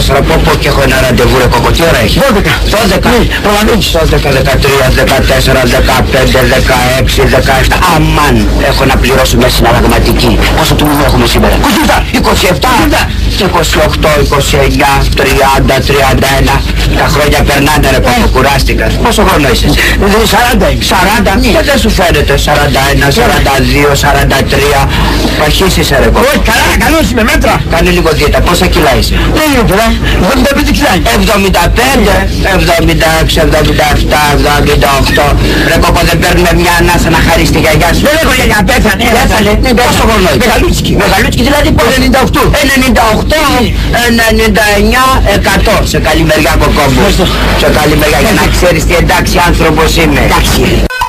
14 πω και έχω ένα ραντεβού ρε κόκο. Τι ώρα έχει? 12. Προλαβαίνεις. 12, 13, 14, 15, 16, 17. Αμάν, έχω να πληρώσω με συναλλαγματική. Πόσο του μήνου έχουμε σήμερα? 27, 28, 29, 30, 31. Τα χρόνια περνάνε ρε κόκο, κουράστηκα. Πόσο χρόνο είσαι? 40. Και δεν σου φαίνεται? 41, 42, 43. Παχύς είσαι ρε κόκο. Όχι καλά, καλώς είμαι μέτρα. Κάνε λίγο δίαιτα, πόσα κιλά είσαι? Δεν είναι τώρα, 75 κιλάκια. 75, 76, 77, 78. Ρε κόκο, δεν παίρνουμε μια ανάσα να χαρίσει τη γιαγιά σου? Δεν έχω γιαγιά, πέθανε. Πόσο χρόνο είσαι? Μεγαλούτσικη. Μεγαλούτσικη δηλαδή πώς? 98. 98, 99, 100. Σε καλή μεριά κοκό μου. Σε καλή μεριά για να ξέρεις τι εντάξει άνθρωπος είμαι. Εντάξει.